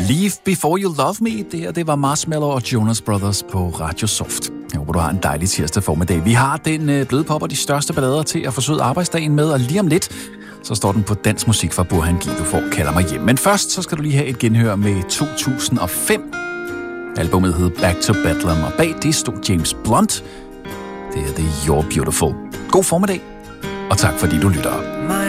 Leave Before You Love Me. Det var Marshmello og Jonas Brothers på Radio Soft. Jeg håber, du har en dejlig tirsdag formiddag. Vi har den bløde pop og de største ballader til at forsøge arbejdsdagen med, og lige om lidt, så står den på dansk musik fra Burhan G. Du får Kalder mig hjem. Men først, så skal du lige have et genhør med 2005. Albummet hed Back to Bedlam, og bag det stod James Blunt. Det er You're Beautiful. God formiddag, og tak fordi du lytter.